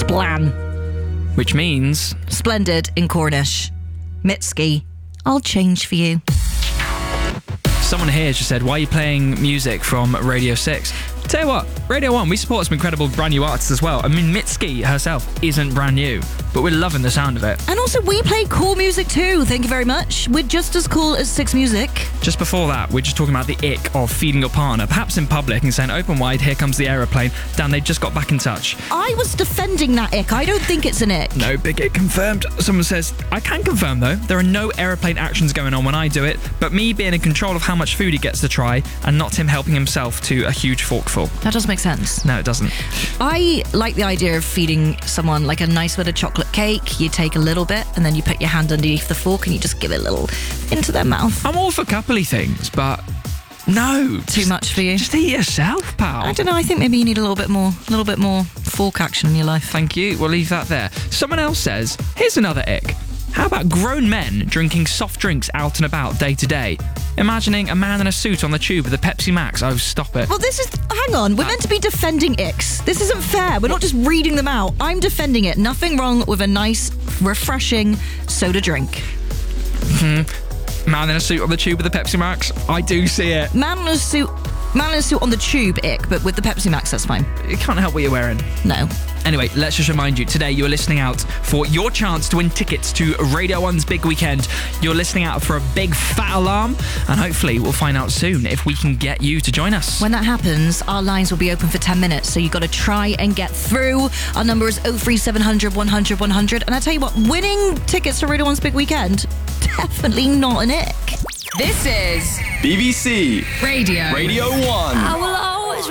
Splan. Which means... Splendid in Cornish. Mitski, I'll change for you. Someone here just said, why are you playing music from Radio 6? Tell you what, Radio 1, we support some incredible brand new artists as well. I mean, Mitski herself isn't brand new, but we're loving the sound of it. And also, we play cool music too, thank you very much. We're just as cool as 6 Music. Just before that, we're just talking about the ick of feeding your partner, perhaps in public, and saying, open wide, here comes the aeroplane. Dan, they just got back in touch. I was defending that ick. I don't think it's an ick. No, big ick confirmed. Someone says, I can confirm though, there are no aeroplane actions going on when I do it, but me being in control of how much food he gets to try, and not him helping himself to a huge forkful. That does make sense. No, it doesn't. I like the idea of feeding someone like a nice bit of chocolate cake. You take a little bit and then you put your hand underneath the fork and you just give it a little into their mouth. I'm all for coupley things, but no. Too much for you? Just eat yourself, pal. I don't know. I think maybe you need a little bit more fork action in your life. Thank you. We'll leave that there. Someone else says, here's another ick. How about grown men drinking soft drinks out and about day to day? Imagining a man in a suit on the tube with a Pepsi Max. Oh, stop it. Well, hang on. We're meant to be defending icks. This isn't fair. We're not just reading them out. I'm defending it. Nothing wrong with a nice, refreshing soda drink. Man in a suit on the tube with a Pepsi Max. I do see it. Man in a suit on the tube, ick, but with the Pepsi Max, that's fine. You can't help what you're wearing. No. Anyway, let's just remind you, today you are listening out for your chance to win tickets to Radio 1's big weekend. You're listening out for a big fat alarm, and hopefully we'll find out soon if we can get you to join us. When that happens, our lines will be open for 10 minutes, so you've got to try and get through. Our number is 03700 100 100. And I tell you what, winning tickets to Radio 1's big weekend, definitely not an ick. This is BBC Radio 1. Our